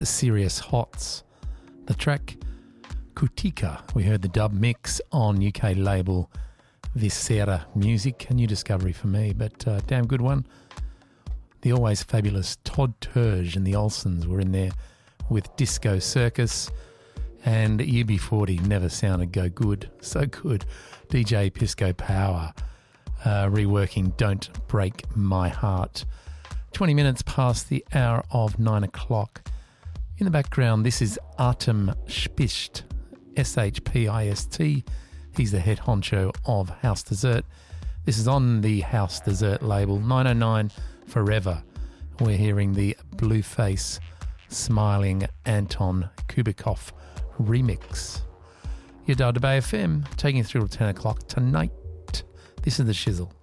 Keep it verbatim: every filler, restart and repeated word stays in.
Serious Hots. The track Kutika. We heard the dub mix on U K label Viscera Music, a new discovery for me, but uh, damn good one. The always fabulous Todd Terge and the Olsons were in there with Disco Circus, and U B forty never sounded go good, so good. D J Pisco Power uh, reworking Don't Break My Heart. twenty minutes past the hour of nine o'clock. In the background, this is Artem Spist, S H P I S T. He's the head honcho of House Dessert. This is on the House Dessert label, nine oh nine Forever. We're hearing the Blueface Smiling Anton Kubikov remix. You're dialed to Bay F M, taking you through till ten o'clock tonight. This is The Shizzle.